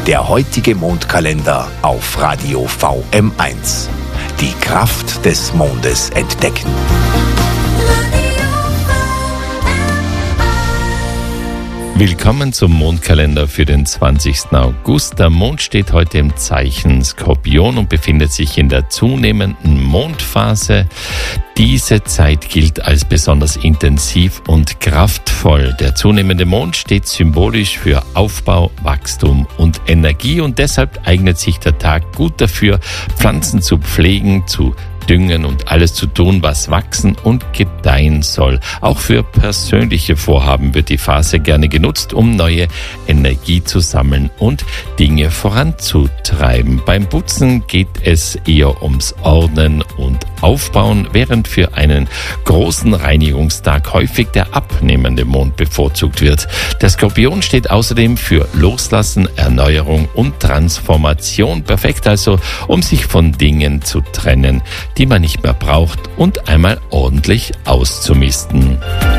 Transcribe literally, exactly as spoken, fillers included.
Der heutige Mondkalender auf Radio V M eins. Die Kraft des Mondes entdecken. Willkommen zum Mondkalender für den zwanzigsten August. Der Mond steht heute im Zeichen Skorpion und befindet sich in der zunehmenden Mondphase. Diese Zeit gilt als besonders intensiv und kraftvoll. Der zunehmende Mond steht symbolisch für Aufbau, Wachstum und Energie und deshalb eignet sich der Tag gut dafür, Pflanzen zu pflegen, zu düngen und alles zu tun, was wachsen und gedeihen soll. Auch für persönliche Vorhaben wird die Phase gerne genutzt, um neue Energie zu sammeln und Dinge voranzutreiben. Beim Putzen geht es eher ums Ordnen und Aufbauen, während für einen großen Reinigungstag häufig der abnehmende Mond bevorzugt wird. Der Skorpion steht außerdem für Loslassen, Erneuerung und Transformation. Perfekt also, um sich von Dingen zu trennen, die man nicht mehr braucht und einmal ordentlich auszumisten.